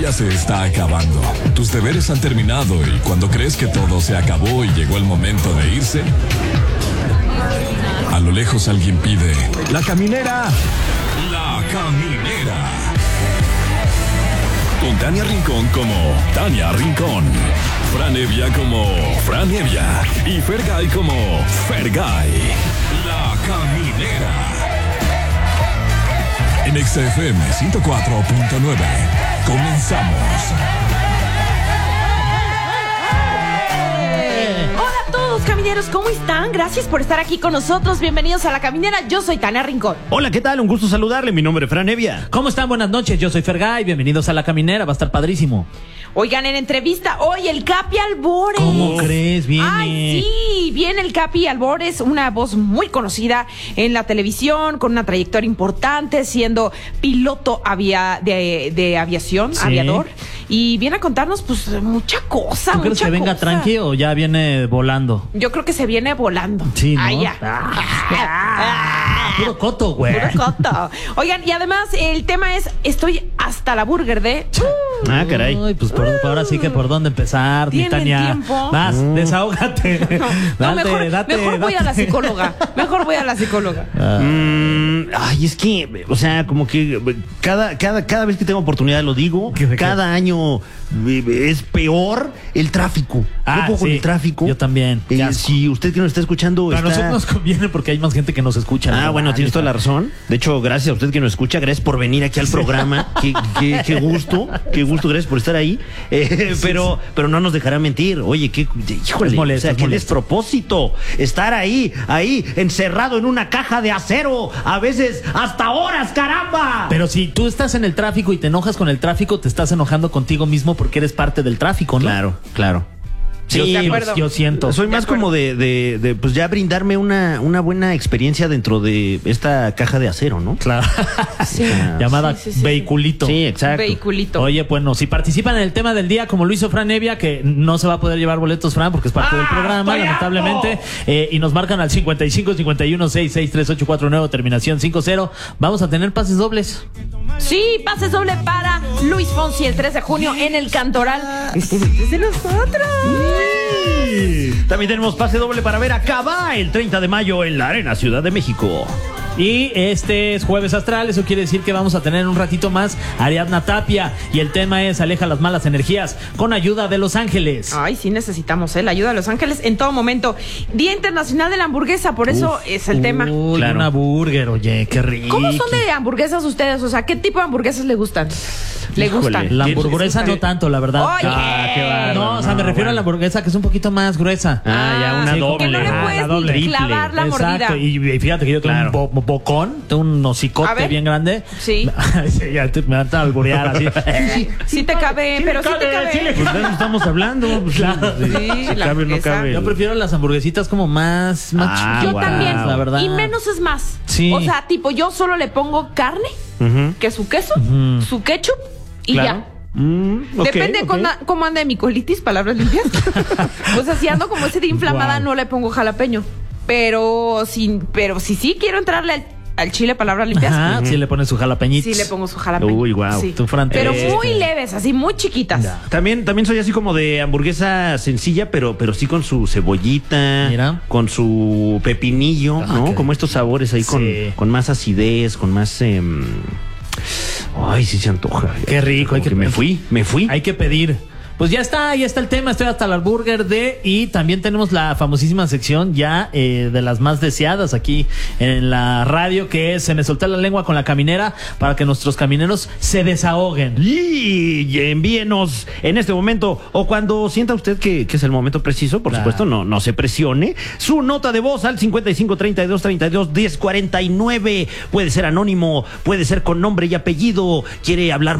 día se está acabando. Tus deberes han terminado y cuando crees que todo se acabó y llegó el momento de irse, a lo lejos alguien pide: ¡La caminera! ¡La caminera! Con Tania Rincón como Tania Rincón, Fran Evia como Fran Evia y Fergay como Fergay. La caminera. En XFM 104.9. Comenzamos. Hola a todos, camineros, ¿cómo están? Gracias por estar aquí con nosotros. Bienvenidos a La Caminera. Yo soy Tania Rincón. Hola, ¿qué tal? Un gusto saludarle. Mi nombre es Fran Evia. ¿Cómo están? Buenas noches. Yo soy Fergay. Bienvenidos a La Caminera. Va a estar padrísimo. Oigan, en entrevista hoy el Capi Albores. ¿Cómo crees? Viene. Ay, sí, viene el Capi Albores, una voz muy conocida en la televisión, con una trayectoria importante, siendo piloto de aviación, Sí. aviador. Y viene a contarnos, pues, mucha cosa. ¿Tú crees que venga tranqui o ya viene volando? Yo creo que se viene volando. Sí, ¿no? Ay, ya. Puro coto, güey. Puro coto. Oigan, y además el tema es: estoy hasta la burger de... Ah, caray. Ay, pues ahora sí que por dónde empezar, mi ¿Tienen Tania. tiempo? Vas, desahógate. No, mejor voy a la psicóloga. Mejor voy a la psicóloga. Ay, es que, o sea, como que cada vez que tengo oportunidad lo digo. Cada año es peor el tráfico. Ah, con sí, el tráfico. yo también. Qué asco. Si usted que nos está escuchando Para está... nosotros nos conviene porque hay más gente que nos escucha. Ah, bueno, tienes toda la razón. De hecho, gracias a usted que nos escucha, gracias por venir aquí al programa. Qué gusto, gracias por estar ahí. Pero no nos dejará mentir. Oye, híjole, Es molesto, o sea, es qué molesto. despropósito estar ahí, encerrado en una caja de acero, a veces hasta horas, caramba. Pero si tú estás en el tráfico y te enojas con el tráfico, te estás enojando contigo mismo porque eres parte del tráfico, ¿no? Claro. Sí, de acuerdo. Yo siento. Soy más como de pues ya brindarme una buena experiencia dentro de esta caja de acero, ¿no? Claro. Sí. Llamada Sí. vehiculito. Sí, exacto. Vehiculito. Oye, bueno, si participan en el tema del día, como lo hizo Fran Evia, que no se va a poder llevar boletos, Fran, porque es parte del programa, estoy lamentablemente, y nos marcan al 55 51 66 3849, terminación 50, vamos a tener pases dobles. Sí, pases doble para Luis Fonsi el 3 de junio en el Cantoral. Este es de nosotros. También tenemos pase doble para ver a Cabá el 30 de mayo en la Arena Ciudad de México. Y este es Jueves Astral, eso quiere decir que vamos a tener un ratito más a Ariadna Tapia, y el tema es Aleja las malas energías con ayuda de Los Ángeles. Ay, sí necesitamos la ayuda de Los Ángeles en todo momento. Día Internacional de la Hamburguesa, por eso es el tema. Uy, Claro. una burger, oye, qué rico. ¿Cómo son de hamburguesas ustedes? O sea, ¿qué tipo de hamburguesas le gustan? ¿Le Híjole. gustan? La hamburguesa no tanto, la verdad. Oye. Qué bárbaro. No, o sea, me refiero a la hamburguesa que es un poquito más gruesa. Ya una sí, doble. que no le puedes la doble. ni clavar la Exacto, mordida. y fíjate que yo tengo Claro. un bocón, tengo un A hocicote ver. bien grande. Sí. Sí, ya me van a alburear así. Sí te cabe, pero sí te cabe. Pues de eso estamos hablando. Pues, Claro. sí, Sí, si la cabe, no hamburguesa. cabe. Yo prefiero las hamburguesitas como más Ah, Yo wow. también, la verdad. y menos es más. Sí. O sea, tipo, yo solo le pongo carne, que su queso, su ketchup y Claro. ya. Ok, Depende ok. cómo ande mi colitis, palabras limpias. Pues así ando como ese de inflamada, Wow. no le pongo jalapeño. Pero si sí quiero entrarle al chile, palabras limpias, Ajá, sí le pones su jalapeñito. sí le pongo su jalapeño. Uy, guau. Sí. Tú, Fran, Pero te- muy leves, así, muy chiquitas. Ya. También soy así como de hamburguesa sencilla, pero sí con su cebollita, Mira. con su pepinillo, Ah, ¿no? ok. Como estos sabores ahí Sí. con más acidez, con más... Ay, sí se antoja. Qué rico, hay Como que- me fui. Hay que pedir. Pues ya está el tema, estoy hasta la burger de, y también tenemos la famosísima sección ya de las más deseadas aquí en la radio, que es Se me soltó la lengua con La Caminera, para que nuestros camineros se desahoguen. Y envíenos en este momento, o cuando sienta usted que es el momento preciso, por Claro. supuesto, no se presione, su nota de voz al 55 32 32 10 49. Puede ser anónimo, puede ser con nombre y apellido. Quiere hablar